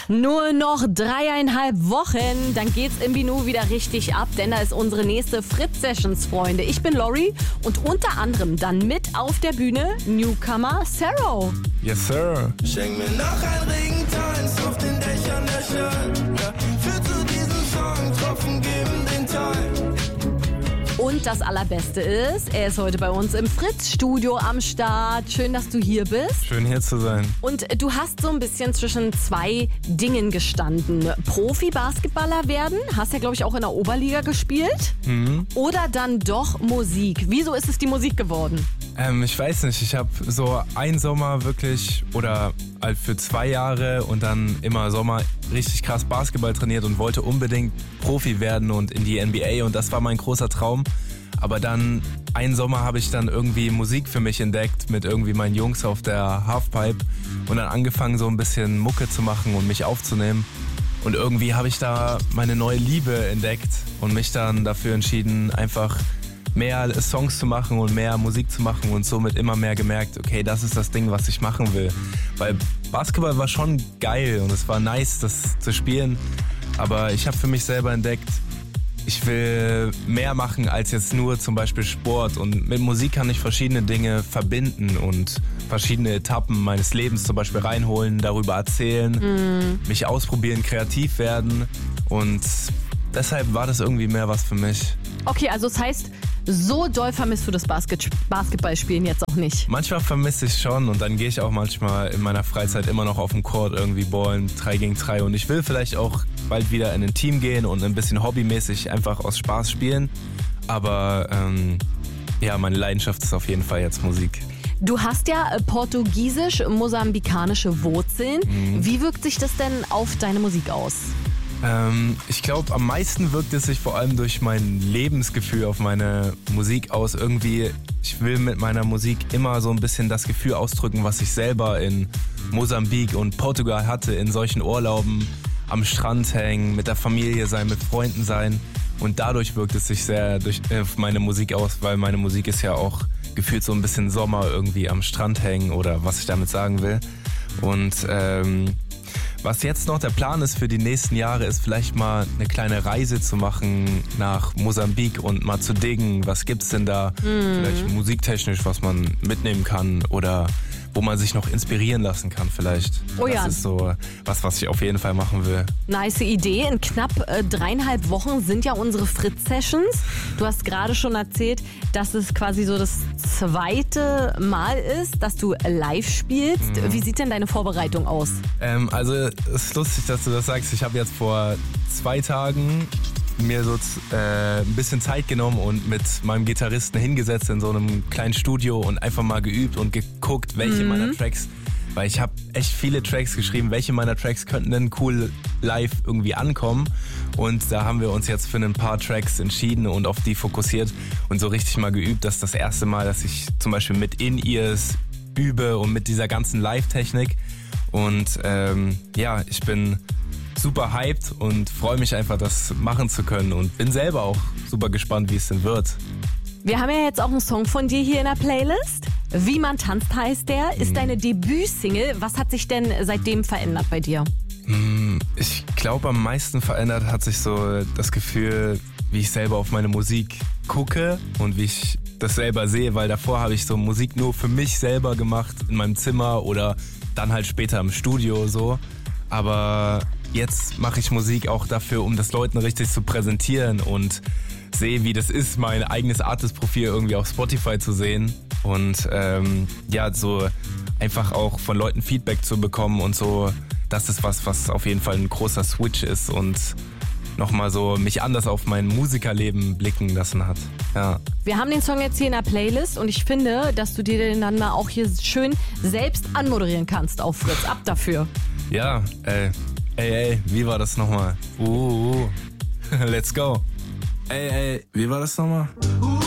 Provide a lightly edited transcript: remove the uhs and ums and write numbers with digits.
Nur noch 3,5 Wochen, dann geht's im Binu wieder richtig ab, denn da ist unsere nächste Fritz-Sessions, Freunde. Ich bin Lori und unter anderem dann mit auf der Bühne Newcomer Sarah. Yes, sir. Schenk mir noch ein Regentanz auf den Dächern der Stadt. Ja, für zu diesem Song Tropfen geben den Teil. Und das Allerbeste ist, er ist heute bei uns im Fritz-Studio am Start. Schön, dass du hier bist. Schön hier zu sein. Und du hast so ein bisschen zwischen zwei Dingen gestanden. Profi-Basketballer werden, hast ja, glaube ich, auch in der Oberliga gespielt. Oder dann doch Musik. Wieso ist es die Musik geworden? Ich weiß nicht, ich habe so einen Sommer wirklich oder halt für 2 Jahre und dann immer Sommer richtig krass Basketball trainiert und wollte unbedingt Profi werden und in die NBA und das war mein großer Traum. Aber dann einen Sommer habe ich dann irgendwie Musik für mich entdeckt mit irgendwie meinen Jungs auf der Halfpipe und dann angefangen so ein bisschen Mucke zu machen und mich aufzunehmen. Und irgendwie habe ich da meine neue Liebe entdeckt und mich dann dafür entschieden, einfach mehr Songs zu machen und mehr Musik zu machen und somit immer mehr gemerkt, okay, das ist das Ding, was ich machen will. Weil Basketball war schon geil und es war nice, das zu spielen, aber ich habe für mich selber entdeckt, ich will mehr machen als jetzt nur zum Beispiel Sport und mit Musik kann ich verschiedene Dinge verbinden und verschiedene Etappen meines Lebens zum Beispiel reinholen, darüber erzählen, mich ausprobieren, kreativ werden und deshalb war das irgendwie mehr was für mich. Okay, also das heißt, so doll vermisst du das Basketballspielen jetzt auch nicht? Manchmal vermisse ich schon und dann gehe ich auch manchmal in meiner Freizeit immer noch auf den Court irgendwie ballen, 3 gegen 3 und ich will vielleicht auch bald wieder in ein Team gehen und ein bisschen hobbymäßig einfach aus Spaß spielen, aber ja, meine Leidenschaft ist auf jeden Fall jetzt Musik. Du hast ja portugiesisch-mosambikanische Wurzeln. Wie wirkt sich das denn auf deine Musik aus? Ich glaube, am meisten wirkt es sich vor allem durch mein Lebensgefühl auf meine Musik aus. Irgendwie, ich will mit meiner Musik immer so ein bisschen das Gefühl ausdrücken, was ich selber in Mosambik und Portugal hatte, in solchen Urlauben, am Strand hängen, mit der Familie sein, mit Freunden sein. Und dadurch wirkt es sich sehr auf meine Musik aus, weil meine Musik ist ja auch gefühlt so ein bisschen Sommer irgendwie am Strand hängen oder was ich damit sagen will. Und was jetzt noch der Plan ist für die nächsten Jahre, ist vielleicht mal eine kleine Reise zu machen nach Mosambik und mal zu diggen, was gibt's denn da, vielleicht musiktechnisch, was man mitnehmen kann oder wo man sich noch inspirieren lassen kann vielleicht. Oh ja. Das ist so was ich auf jeden Fall machen will. Nice Idee. In knapp 3,5 Wochen sind ja unsere Fritz-Sessions. Du hast gerade schon erzählt, dass es quasi so das 2. Mal ist, dass du live spielst. Wie sieht denn deine Vorbereitung aus? Also es ist lustig, dass du das sagst. Ich habe jetzt vor 2 Tagen mir so ein bisschen Zeit genommen und mit meinem Gitarristen hingesetzt in so einem kleinen Studio und einfach mal geübt und geguckt, welche meiner Tracks, weil ich habe echt viele Tracks geschrieben, welche meiner Tracks könnten denn cool live irgendwie ankommen und da haben wir uns jetzt für ein paar Tracks entschieden und auf die fokussiert und so richtig mal geübt. Das ist das erste Mal, dass ich zum Beispiel mit In-Ears übe und mit dieser ganzen Live-Technik und ja, ich bin super hyped und freue mich einfach, das machen zu können und bin selber auch super gespannt, wie es denn wird. Wir haben ja jetzt auch einen Song von dir hier in der Playlist. Wie man tanzt heißt der, ist deine Debütsingle. Was hat sich denn seitdem verändert bei dir? Ich glaube, am meisten verändert hat sich so das Gefühl, wie ich selber auf meine Musik gucke und wie ich das selber sehe, weil davor habe ich so Musik nur für mich selber gemacht, in meinem Zimmer oder dann halt später im Studio so. Aber jetzt mache ich Musik auch dafür, um das Leuten richtig zu präsentieren und sehe, wie das ist, mein eigenes Artist-Profil irgendwie auf Spotify zu sehen und ja, so einfach auch von Leuten Feedback zu bekommen und so, das ist was auf jeden Fall ein großer Switch ist und nochmal so mich anders auf mein Musikerleben blicken lassen hat. Ja. Wir haben den Song jetzt hier in der Playlist und ich finde, dass du dir den dann mal auch hier schön selbst anmoderieren kannst auf Fritz. Ab dafür. Ja, ey, wie war das nochmal? Let's go. Ey, wie war das nochmal?